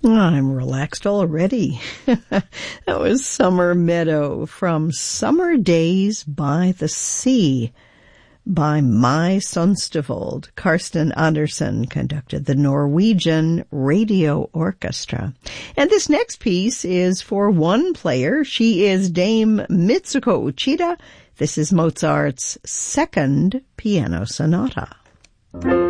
I'm relaxed already. That was Summer Meadow from Summer Days by the Sea by My Sønstevold. Karsten Andersen conducted the Norwegian Radio Orchestra. And this next piece is for one player. She is Dame Mitsuko Uchida. This is Mozart's Second Piano Sonata.